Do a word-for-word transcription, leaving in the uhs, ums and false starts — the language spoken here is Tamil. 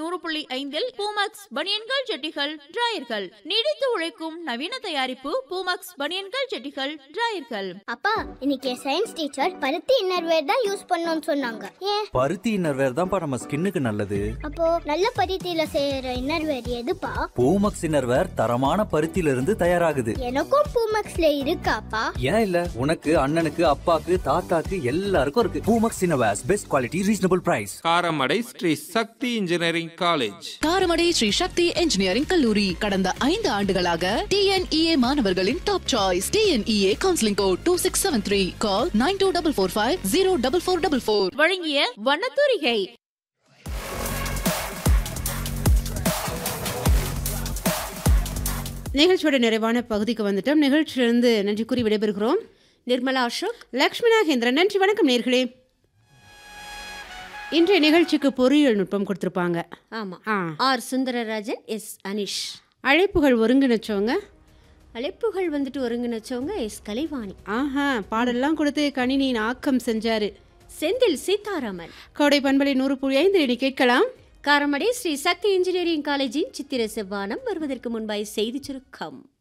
நூறு புள்ளி ஐந்தில் பூமக்ஸ் பனியன்கள் ஜட்டிகள் டிராயர்கள். நீடித்து உழைக்கும் நவீன தயாரிப்பு பூமக்ஸ் பனியன்கள் ஜட்டிகள் டிராயர்கள். அப்பா, இன்னைக்கு சயின்ஸ் டீச்சர் பருத்தி இன்னர்வேர் தான் யூஸ் பண்ணணும்னு சொன்னாங்க. ஏன்? பருத்தி இன்னர்வேர் தான்ப்பா நம்ம ஸ்கின்னுக்கு நல்லது. அப்போ நல்ல பருத்தியில செய்யற இன்னர்வேர் எதுப்பா? பூமக்ஸ் இன்னர்வேர் தரமான பருத்தியில இருந்து தயாராகுது. எனக்கும் பூமக்ஸ்ல இருக்காப்பா? ஏன் இல்ல, உனக்கு அண்ணனுக்கு அப்பாக்கு தாத்தாக்கு எல்லாருக்கும் இருக்கு. Poomex innerwear, best quality, reasonable price. Karamadai Sri சக்தி இன்ஜினியரிங் காலேஜ். காரமடை ஸ்ரீ சக்தி இன்ஜினியரிங் கல்லூரி கடந்த ஐந்து ஆண்டுகளாக டிஎன்இஏ மாணவர்களின் top choice. TNEA counselling code two six seven three. Call nine two double four five zero double four double four. வழங்கிய வண்ணத்தூரிகை. நிகழ்ச்சியோட நிறைவான பகுதிக்கு வந்துட்டோம். நிகழ்ச்சியிலிருந்து நன்றி கூறி விடைபெறுகிறோம். நிர்மலா அசோக், லக்ஷ்மி நாகேந்திரன். நன்றி, வணக்கம் நேர்களே. இன்றைய நிகழ்ச்சிக்கு பொறியியல் நுட்பம் கொடுத்துருப்பாங்க. ஆமாம், ஆர் சுந்தரராஜன், எஸ் அனிஷ். அழைப்புகள் ஒருங்கிணைச்சவங்க அழைப்புகள் வந்துட்டு ஒருங்கிணைச்சவங்க எஸ் கலைவாணி. ஆஹா, பாடெல்லாம் கொடுத்து கணினியின் ஆக்கம் செஞ்சாரு செந்தில் சீதாராமன். கோடை பண்பலை நூறு புள்ளி ஐந்து இனி கேட்கலாம். காரமடை ஸ்ரீ சக்தி இன்ஜினியரிங் காலேஜின் சித்திர செவ்வானம் வருவதற்கு முன்பாய் செய்தி சுருக்கம்.